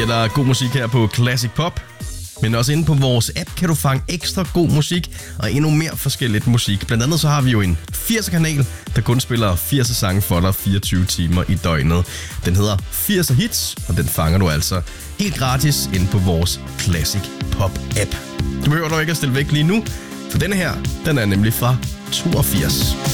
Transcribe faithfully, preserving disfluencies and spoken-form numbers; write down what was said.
giver dig god musik her på Classic Pop. Men også inde på vores app kan du fange ekstra god musik og endnu mere forskelligt musik. Blandt andet så har vi jo en firser-kanal, der kun spiller firs sange for dig fireogtyve timer i døgnet. Den hedder firser Hits, og den fanger du altså helt gratis inde på vores Classic Pop app. Du behøver dog ikke at stille væk lige nu, for denne her, den er nemlig fra toogfirs.